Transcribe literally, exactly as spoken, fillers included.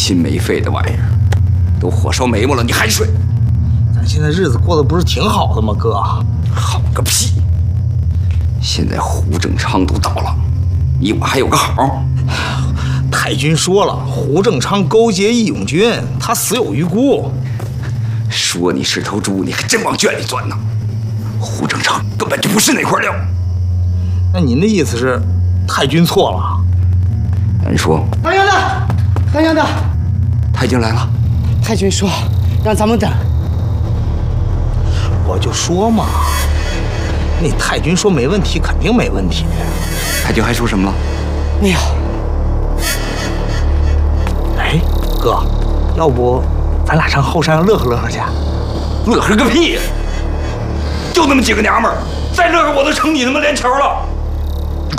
心没肺的玩意儿，都火烧眉毛了，你还睡？ 咱现在日子过得不是挺好的吗，哥？ 好个屁！现在胡正昌都倒了，你我还有个好？ 太君说了，胡正昌勾结义勇军，他死有余辜。 说你是头猪，你还真往圈里钻呢。胡正昌根本就不是那块料。 那您的意思是，太君错了？ 咱说， 大娘的，大娘的， 他已经来了。 太君说让咱们等。 我就说嘛，那太君说没问题，肯定没问题。 太君还说什么了？ 没有。 哎，哥，要不咱俩上后山上乐呵乐呵去？ 乐呵个屁！就那么几个娘们儿，再乐呵我都成你他妈连桥了。